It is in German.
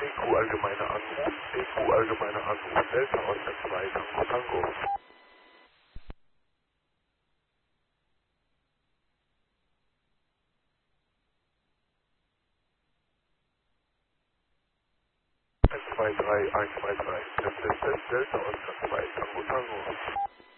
EQ allgemeiner Anruf, EQ allgemeiner Anruf, Delta Oscar 2, Tango Tango. 123, 123, Test, Test, Test, Delta Oscar 2, Tango Tango.